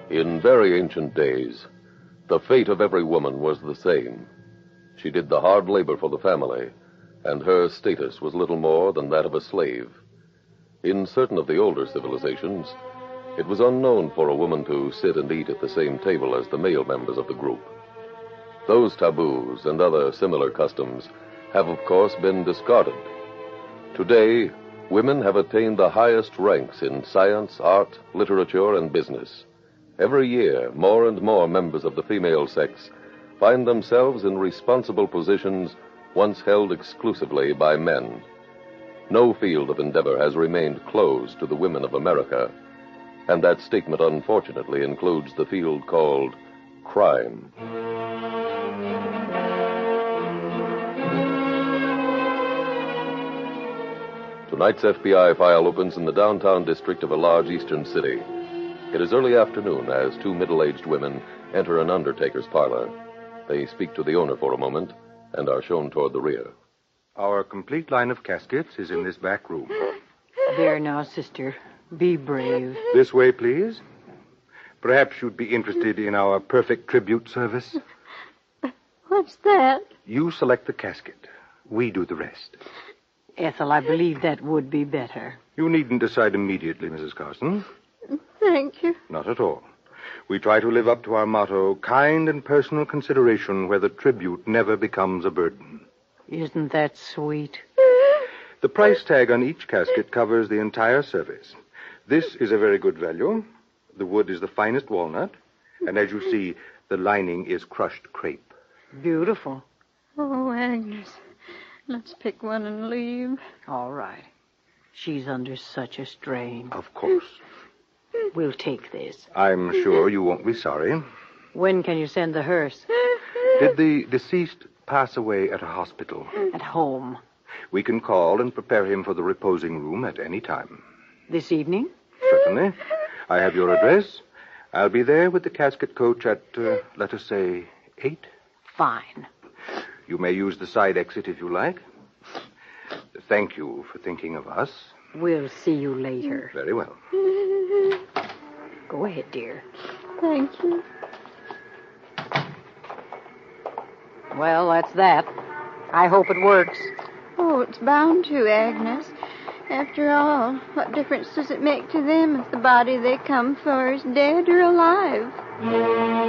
In very ancient days, the fate of every woman was the same. She did the hard labor for the family, and her status was little more than that of a slave. In certain of the older civilizations, it was unknown for a woman to sit and eat at the same table as the male members of the group. Those taboos and other similar customs have, of course, been discarded. Today, women have attained the highest ranks in science, art, literature, and business. Every year, more and more members of the female sex find themselves in responsible positions once held exclusively by men. No field of endeavor has remained closed to the women of America, and that statement unfortunately includes the field called crime. Tonight's FBI file opens in the downtown district of a large eastern city. It is early afternoon as two middle-aged women enter an undertaker's parlor. They speak to the owner for a moment and are shown toward the rear. Our complete line of caskets is in this back room. There now, sister. Be brave. This way, please. Perhaps you'd be interested in our perfect tribute service. What's that? You select the casket. We do the rest. Ethel, I believe that would be better. You needn't decide immediately, Mrs. Carson. Thank you. Not at all. We try to live up to our motto, kind and personal consideration where the tribute never becomes a burden. Isn't that sweet? The price tag on each casket covers the entire service. This is a very good value. The wood is the finest walnut. And as you see, the lining is crushed crepe. Beautiful. Oh, Agnes, let's pick one and leave. All right. She's under such a strain. Of course. We'll take this. I'm sure you won't be sorry. When can you send the hearse? Did the deceased pass away at a hospital? At home. We can call and prepare him for the reposing room at any time. This evening? Certainly. I have your address. I'll be there with the casket coach at, let us say, 8. Fine. You may use the side exit if you like. Thank you for thinking of us. We'll see you later. Very well. Go ahead, dear. Thank you. Well, that's that. I hope it works. Oh, it's bound to, Agnes. After all, what difference does it make to them if the body they come for is dead or alive?